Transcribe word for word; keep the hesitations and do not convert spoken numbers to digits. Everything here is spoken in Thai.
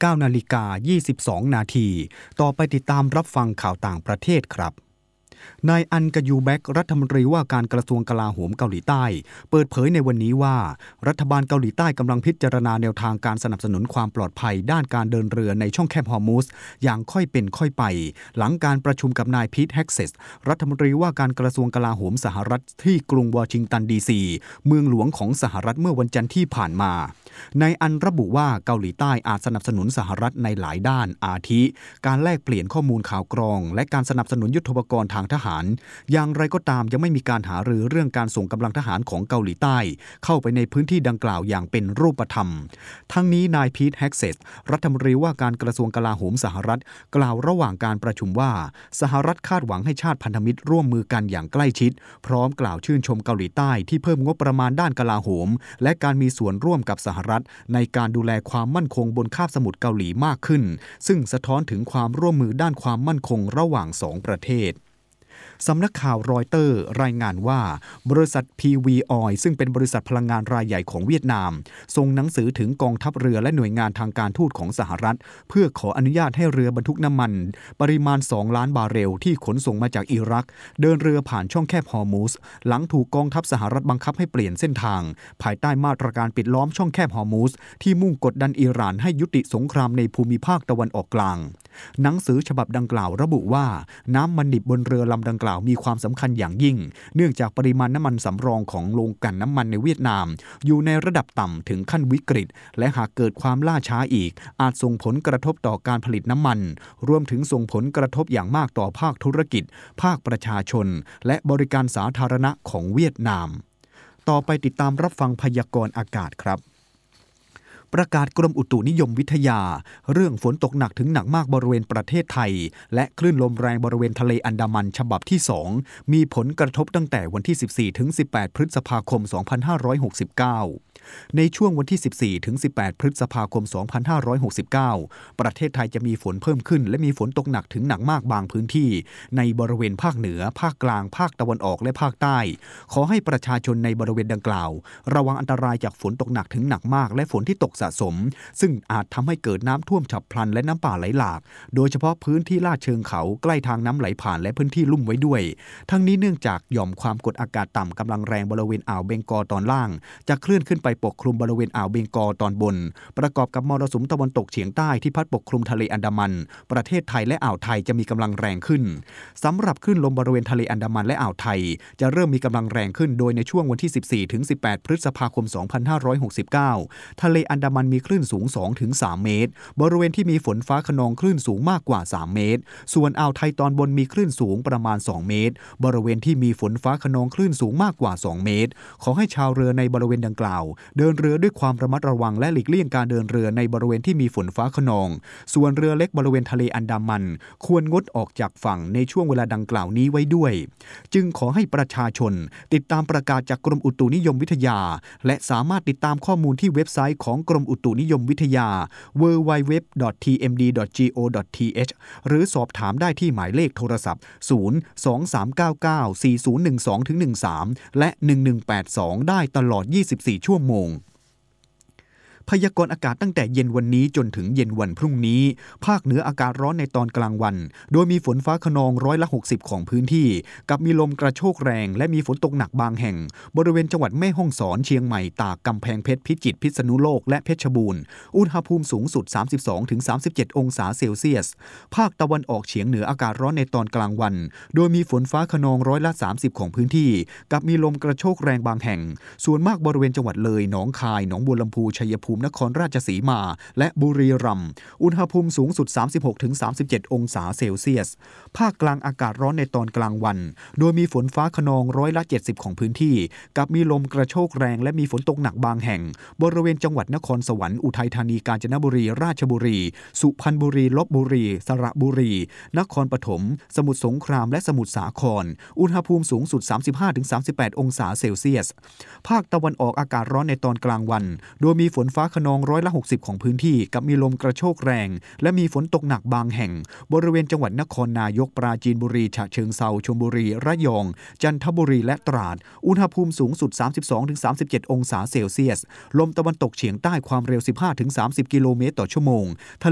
เก้านาฬิกายี่สิบสองนาทีต่อไปติดตามรับฟังข่าวต่างประเทศครับนายอันกยูแบกรัฐมนตรีว่าการกระทรวงกลาโหมเกาหลีใต้เปิดเผยในวันนี้ว่ารัฐบาลเกาหลีใต้กำลังพิจารณาแนวทางการสนับสนุนความปลอดภัยด้านการเดินเรือในช่องแคบฮอร์มุซอย่างค่อยเป็นค่อยไปหลังการประชุมกับนายพีทแฮกเซสรัฐมนตรีว่าการกระทรวงกลาโหมสหรัฐที่กรุงวอชิงตันดีซีเมืองหลวงของสหรัฐเมื่อวันจันทร์ที่ผ่านมานายอันระบุว่าเกาหลีใต้อาจสนับสนุนสหรัฐในหลายด้านอาทิการแลกเปลี่ยนข้อมูลข่าวกรองและการสนับสนุนยุทโธปกรณ์ทางทหารอย่างไรก็ตามยังไม่มีการหารือเรื่องการส่งกำลังทหารของเกาหลีใต้เข้าไปในพื้นที่ดังกล่าวอย่างเป็นรูปธรรมทั้งนี้นายพีทแฮกเซสรัฐมนตรีว่าการกระทรวงกลาโหมสหรัฐกล่าวระหว่างการประชุมว่าสหรัฐคาดหวังให้ชาติพันธมิตรร่วมมือกันอย่างใกล้ชิดพร้อมกล่าวชื่นชมเกาหลีใต้ที่เพิ่มงบประมาณด้านกลาโหมและการมีส่วนร่วมกับสหรัฐในการดูแลความมั่นคงบนคาบสมุทรเกาหลีมากขึ้นซึ่งสะท้อนถึงความร่วมมือด้านความมั่นคงระหว่างสองประเทศสำนักข่าวรอยเตอร์รายงานว่าบริษัท พี วี Oil ซึ่งเป็นบริษัทพลังงานรายใหญ่ของเวียดนามส่งหนังสือถึงกองทัพเรือและหน่วยงานทางการทูตของสหรัฐเพื่อขออนุญาตให้เรือบรรทุกน้ำมันปริมาณสองล้านบาร์เรลที่ขนส่งมาจากอิรักเดินเรือผ่านช่องแคบฮอร์มุซหลังถูกกองทัพสหรัฐบังคับให้เปลี่ยนเส้นทางภายใต้มาตรการปิดล้อมช่องแคบฮอร์มุซที่มุ่งกดดันอิหร่านให้ยุติสงครามในภูมิภาคตะวันออกกลางหนังสือฉบับดังกล่าวระบุว่าน้ำมันดิบบนเรือลำดังกล่าวมีความสำคัญอย่างยิ่งเนื่องจากปริมาณน้ำมันสำรองของโรงกลั่นน้ำมันในเวียดนามอยู่ในระดับต่ำถึงขั้นวิกฤตและหากเกิดความล่าช้าอีกอาจส่งผลกระทบต่อการผลิตน้ำมันรวมถึงส่งผลกระทบอย่างมากต่อภาคธุรกิจภาคประชาชนและบริการสาธารณะของเวียดนามต่อไปติดตามรับฟังพยากรณ์อากาศครับประกาศกรมอุตุนิยมวิทยาเรื่องฝนตกหนักถึงหนักมากบริเวณประเทศไทยและคลื่นลมแรงบริเวณทะเลอันดามันฉบับที่สองมีผลกระทบตั้งแต่วันที่สิบสี่ถึงสิบแปดพฤษภาคมสองพันห้าร้อยหกสิบเก้าในช่วงวันที่สิบสี่ถึงสิบแปดพฤษภาคมสองพันห้าร้อยหกสิบเก้าประเทศไทยจะมีฝนเพิ่มขึ้นและมีฝนตกหนักถึงหนักมากบางพื้นที่ในบริเวณภาคเหนือภาคกลางภาคตะวันออกและภาคใต้ขอให้ประชาชนในบริเวณดังกล่าวระวังอันตรายจากฝนตกหนักถึงหนักมากและฝนที่ตกสะสมซึ่งอาจทำให้เกิดน้ำท่วมฉับพลันและน้ำป่าไหลหลากโดยเฉพาะพื้นที่ลาดเชิงเขาใกล้ทางน้ำไหลผ่านและพื้นที่ลุ่มไว้ด้วยทั้งนี้เนื่องจากหย่อมความกดอากาศต่ำกำลังแรงบริเวณอ่าวเบงกอลตอนล่างจะเคลื่อนขึ้นไปปกคลุมบริเวณอ่าวเบงกอลตอนบนประกอบกับมรสุมตะวันตกเฉียงใต้ที่พัดปกคลุมทะเลอันดามันประเทศไทยและอ่าวไทยจะมีกำลังแรงขึ้นสำหรับคลื่นลมบริเวณทะเลอันดามันและอ่าวไทยจะเริ่มมีกำลังแรงขึ้นโดยในช่วงวันที่สิบสี่ถึงสิบแปดพฤษภาคมสองพันห้าร้อยหกสิบเก้าทะเลอันดามันมีคลื่นสูงสองถึงสามเมตรบริเวณที่มีฝนฟ้าคะนองคลื่นสูงมากกว่าสามเมตรส่วนอ่าวไทยตอนบนมีคลื่นสูงประมาณสองเมตรบริเวณที่มีฝนฟ้าคะนองคลื่นสูงมากกว่าสองเมตรขอให้ชาวเรือในบริเวณดังกล่าวเดินเรือด้วยความระมัดระวังและหลีกเลี่ยงการเดินเรือในบริเวณที่มีฝนฟ้าคะนองส่วนเรือเล็กบริเวณทะเลอันดามันควรงดออกจากฝั่งในช่วงเวลาดังกล่าวนี้ไว้ด้วยจึงขอให้ประชาชนติดตามประกาศจากกรมอุตุนิยมวิทยาและสามารถติดตามข้อมูลที่เว็บไซต์ของกรมอุตุนิยมวิทยา ดับเบิลยู ดับเบิลยู ดับเบิลยู ดอท ที เอ็ม ดี ดอท จี โอ ดอท ที เอช หรือสอบถามได้ที่หมายเลขโทรศัพท์ศูนย์ สอง สาม เก้า เก้า สี่ ศูนย์ หนึ่ง สอง หนึ่ง สามและหนึ่ง หนึ่ง แปด สองได้ตลอดยี่สิบสี่ชั่วโมงพยากรณ์อากาศตั้งแต่เย็นวันนี้จนถึงเย็นวันพรุ่งนี้ภาคเหนืออากาศร้อนในตอนกลางวันโดยมีฝนฟ้าคะนองร้อยละหกสิบของพื้นที่กับมีลมกระโชกแรงและมีฝนตกหนักบางแห่งบริเวณจังหวัดแม่ฮ่องสอนเชียงใหม่ตากกำแพงเพชรพิจิตรพิษณุโลกและเพชรบูรณ์อุณหภูมิสูงสุด สามสิบสองถึงสามสิบเจ็ด องศาเซลเซียสภาคตะวันออกเฉียงเหนืออากาศร้อนในตอนกลางวันโดยมีฝนฟ้าคะนองร้อยละสามสิบของพื้นที่กับมีลมกระโชกแรงบางแห่งส่วนมากบริเวณจังหวัดเลยหนองคายหนองบัวลำพูชัยภูมินครราชสีมาและบุรีรัมย์อุณหภูมิสูงสุด สามสิบหกถึงสามสิบเจ็ด องศาเซลเซียสภาคกลางอากาศร้อนในตอนกลางวันโดยมีฝนฟ้าคะนองร้อยละเจ็ดสิบของพื้นที่กับมีลมกระโชกแรงและมีฝนตกหนักบางแห่งบริเวณจังหวัดนครสวรรค์อุทัยธานีกาญจนบุรีราชบุรีสุพรรณบุรีลพบุรีสระบุรีนครปฐมสมุทรสงครามและสมุทรสาครอุณหภูมิสูงสุด สามสิบห้าถึงสามสิบแปด องศาเซลเซียสภาคตะวันออกอากาศร้อนในตอนกลางวันโดยมีฝนฟ้าคะนองร้อยละหกสิบของพื้นที่กับมีลมกระโชกแรงและมีฝนตกหนักบางแห่งบริเวณจังหวัดนครนายกปราจีนบุรีฉะเชิงเทราชลบุรีระยองจันทบุรีและตราดอุณหภูมิสูงสุด สามสิบสองถึงสามสิบเจ็ด องศาเซลเซียสลมตะวันตกเฉียงใต้ความเร็ว สิบห้าถึงสามสิบ กิโลเมตรต่อชั่วโมง